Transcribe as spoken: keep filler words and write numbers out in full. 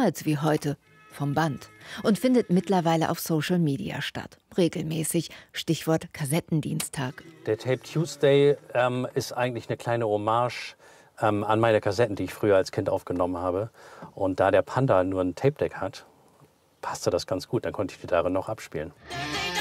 damals wie heute vom Band und findet mittlerweile auf Social Media statt. Regelmäßig, Stichwort Kassettendiensttag. Der Tape Tuesday ähm, ist eigentlich eine kleine Hommage ähm, an meine Kassetten, die ich früher als Kind aufgenommen habe. Und da der Panda nur ein Tape-Deck hat, passte das ganz gut. Dann konnte ich die darin noch abspielen.